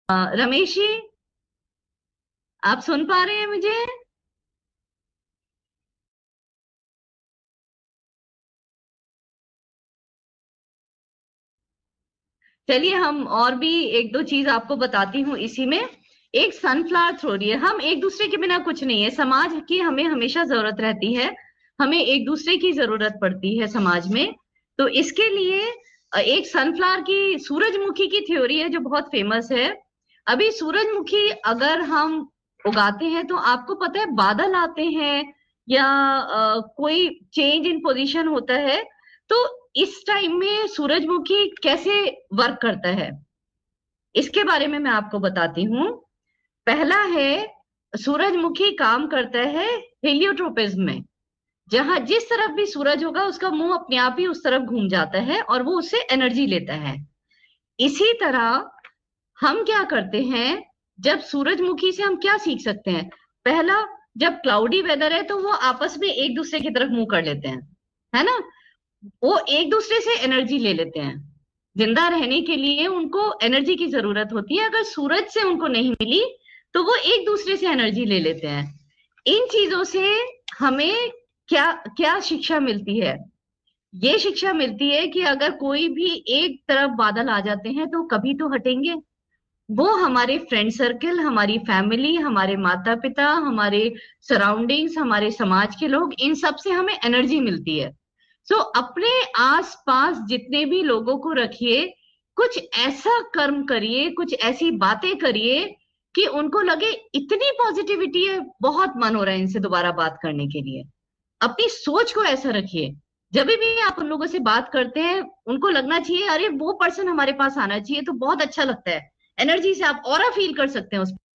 रमेश जी, आप सुन पा रहे हैं मुझे? चलिए, हम और भी एक दो चीज आपको बताती हूँ इसी में। एक सनफ्लावर थ्योरी है, हम एक दूसरे के बिना कुछ नहीं है, समाज की हमें हमेशा जरूरत रहती है। हमें एक दूसरे की जरूरत पड़ती है समाज में। तो इसके लिए एक सनफ्लावर की, सूरजमुखी की थ्योरी है जो बहुत फेमस है। अभी सूरजमुखी अगर हम उगाते हैं तो आपको पता है बादल आते हैं या कोई चेंज इन पोजीशन होता है। तो इस टाइम में सूरजमुखी कैसे वर्क करता है, इसके बारे में मैं आपको बताती हूँ। पहला है, सूरजमुखी काम करता है हेलियोट्रोपिज्म में। जहां जिस तरफ भी सूरज होगा उसका मुंह अपने आप ही उस तरफ घूम जाता है और वो उससे एनर्जी लेता है। इसी तरह हम क्या करते हैं, जब सूरजमुखी से हम क्या सीख सकते हैं? पहला, जब क्लाउडी वेदर है तो वो आपस में एक दूसरे की तरफ मुंह कर लेते हैं, है ना। वो एक दूसरे से एनर्जी ले लेते हैं। जिंदा रहने के लिए उनको एनर्जी की जरूरत होती है, अगर सूरज से उनको नहीं मिली तो वो एक दूसरे से एनर्जी ले लेते हैं। इन चीजों से हमें क्या क्या शिक्षा मिलती है? ये शिक्षा मिलती है कि अगर कोई भी एक तरफ बादल आ जाते हैं तो कभी तो हटेंगे। वो हमारे फ्रेंड सर्कल, हमारी फैमिली, हमारे माता पिता, हमारे सराउंडिंग्स, हमारे समाज के लोग, इन सब से हमें एनर्जी मिलती है। सो अपने आसपास जितने भी लोगों को रखिए, कुछ ऐसा कर्म करिए, कुछ ऐसी बातें करिए कि उनको लगे इतनी पॉजिटिविटी है, बहुत मन हो रहा है इनसे दोबारा बात करने के लिए। अपनी सोच को ऐसा रखिए, जब भी आप उन लोगों से बात करते हैं उनको लगना चाहिए अरे वो पर्सन हमारे पास आना चाहिए, तो बहुत अच्छा लगता है। एनर्जी से आप ऑरा फील कर सकते हैं उस